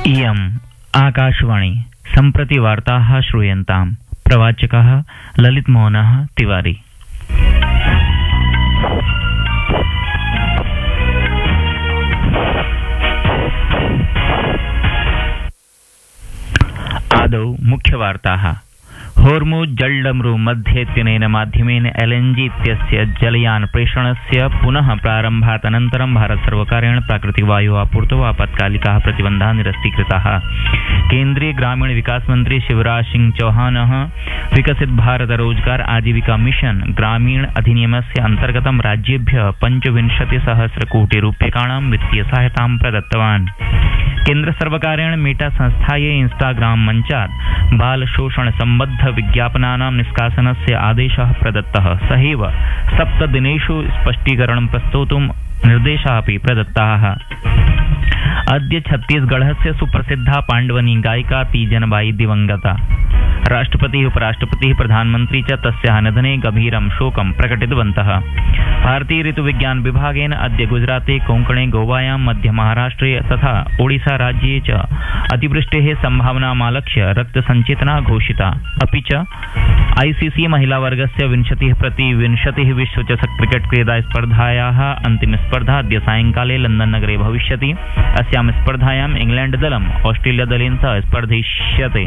इयम् आकाशवाणी सम्प्रति वार्ताः श्रूयन्ताम्। प्रवाचकः ललितमोहनः तिवारी। आदौ मुख्यवार्ताः। होर्मुज़ जलडमरू मध्येत्यनेन माध्यमेन LNG इत्यस्य जलयान प्रेषणस्य पुनः प्रारम्भात् अनन्तरं भारतसर्वकारेण प्राकृतिकवायोः आपूर्तौ आपत्कालिकाः प्रतिबन्धाः निरस्तीकृताः। केन्द्रीय ग्रामीण विकास मंत्री शिवराज सिंह चौहानः विकसित भारत रोजगार आजीविका मिशन ग्रामीण अधिनियमस्य अन्तर्गतं राज्येभ्यः 25,000 कोटि रूप्यकाणां वित्तीय सहायतां प्रदत्तवान्। केन्द्र सर्वकारेण मेटा संस्थायै इंस्टाग्राम मञ्चात् बाल शोषण सम्बद्ध विज्ञापनानां निष्कासनस्य आदेशः प्रदत्तः। सहैव 7 दिनेषु स्पष्टीकरणं प्रस्तोतुं निर्देशाः अपि प्रदत्ताः। अद्य छत्तीसगढ़स्य सुप्रसिद्धा पाण्डवनी गायिका तीजनबाई दिवंगता। राष्ट्रपतिः उपराष्ट्रपतिः प्रधानमन्त्री च तस्याः निधने गभीरं शोकं प्रकटितवन्तः। भारतीय ऋतुविज्ञान विभागेन अद्य गुजराते कोंकणे गोवायां मध्य महाराष्ट्रे तथा ओडिशा राज्ये च अतिवृष्टेः सम्भावनामालक्ष्य रक्तसञ्चेतना घोषिता। अपि च ICC महिलावर्गस्य 20x20 विश्वचषक क्रिकेट क्रीडा स्पर्धायाः अन्तिमस्पर्धा अद्य सायंकाले लंदन नगरे भविष्यति। अस्यां स्पर्धायाम् इंग्लैंड दलम् ऑस्ट्रेलिया दलेन सह स्पर्धिष्यते।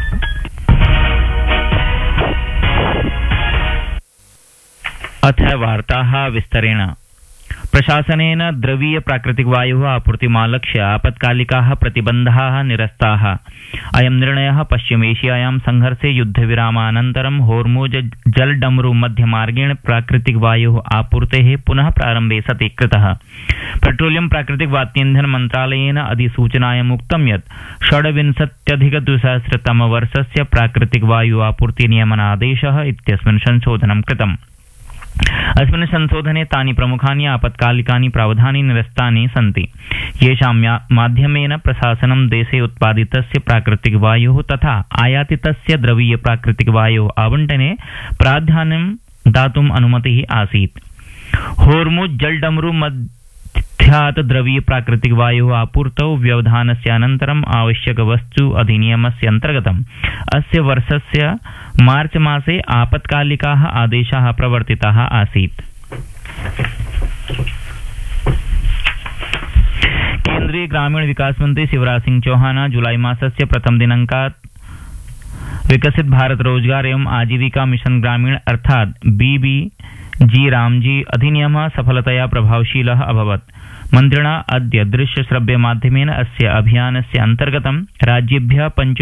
अथ वार्ताः विस्तरेण। प्रशासनेन द्रवीय प्राकृतिकवायोः आपूर्तिमालक्ष्य आपत्कालिकाः प्रतिबन्धाः निरस्ताः। अयं निर्णयः पश्चिमेशियायां संघर्षे युद्धविरामानन्तरं होर्मुज़ जलडमरू मध्यमार्गेण प्राकृतिकवायोः आपूर्तेः पुनः प्रारम्भे सति कृतः। पेट्रोलियम प्राकृतिक वात्यन्धन मन्त्रालयेन अधिसूचनायाम् उक्तं यत् 26,2000 प्राकृतिकवायु आपूर्ति नियमनादेशः इत्यस्मिन् संशोधनं कृतम्। अस्मिन् संशोधने तानि प्रमुखानि आपत्कालिकानि प्रावधानानि निरस्तानि सन्ति, येषां माध्यमेन प्रशासनं देशे उत्पादितस्य प्राकृतिकवायोः तथा आयातितस्य द्रवीय प्राकृतिकवायोः आवंटने प्राधान्यं दातुम् अनुमतिः आसीत्। होर्मुज़ जलडमरू मध्यात् द्रवीय प्राकृतिकवायोः आपूर्तौ व्यवधानस्य अनन्तरम् आवश्यकवस्तु अधिनियमस्य अन्तर्गतम् अस्य वर्षस्य मार्च मासे आपत्कालिकाः आदेशाः प्रवर्तिताः आसीत्। केन्द्रीय ग्रामीण विकास मंत्री शिवराज सिंह चौहान जुलाई मासस्य प्रथम दिनांकात् विकसित भारत रोजगार एवं आजीविका मिशन ग्रामीण अर्थात् BBG रामजी अधिनियमः सफलतया प्रभावशीलः अभवत्। मन्त्रिणा अद्य दृश्य श्रव्य माध्यमेन अस्य अभियानस्य अन्तर्गतं राज्येभ्यः